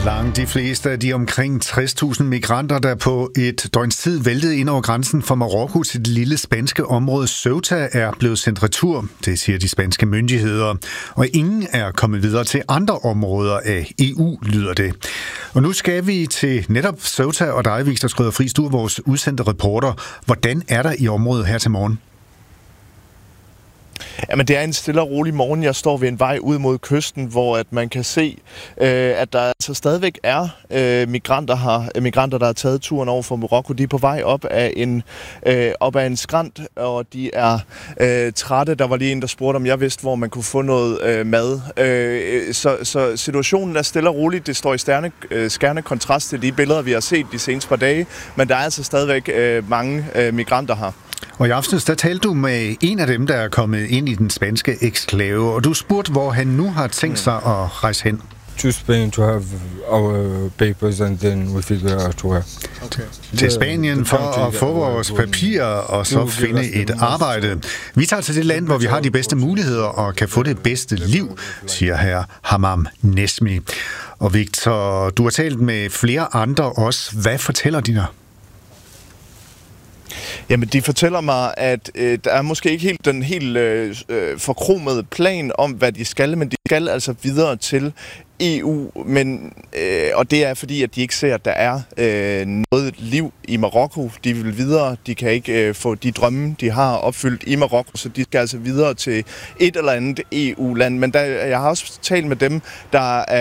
Langt de fleste af de omkring 60.000 migranter, der på et døgns tid væltede ind over grænsen fra Marokko til det lille spanske område Ceuta, er blevet sendt retur. Det siger de spanske myndigheder. Og ingen er kommet videre til andre områder af EU, lyder det. Og nu skal vi til netop Ceuta og dig, Victor Schrøder Friis, du er vores udsendte reporter. Hvordan er der i området her til morgen? Jamen, det er en stille og rolig morgen. Jeg står ved en vej ud mod kysten, hvor at man kan se, at der altså stadigvæk er migranter, der har taget turen over fra Marokko. De er på vej op af en skrænt, og de er trætte. Der var lige en, der spurgte, om jeg vidste, hvor man kunne få noget mad. Så situationen er stille og rolig. Det står i skærende kontrast til de billeder, vi har set de seneste par dage. Men der er altså stadigvæk mange migranter her. Og i aften, der talte du med en af dem, der er kommet ind i den spanske eksklave, og du spurgte, hvor han nu har tænkt sig at rejse hen. To Spain to have our papers, and then we figure out where. Okay. Til Spanien for at få vores papirer og så finde et arbejde. Vi tager til det land, hvor vi har de bedste muligheder og kan få det bedste liv, siger herr Hamam Nesmi. Og Victor, du har talt med flere andre også. Hvad fortæller de dig? Jamen, de fortæller mig, at der er måske ikke helt den helt forkromede plan om, hvad de skal, men de skal altså videre til EU, og det er fordi, at de ikke ser, at der er noget liv i Marokko. De vil videre, de kan ikke få de drømme, de har opfyldt i Marokko, så de skal altså videre til et eller andet EU-land. Men jeg har også talt med dem, der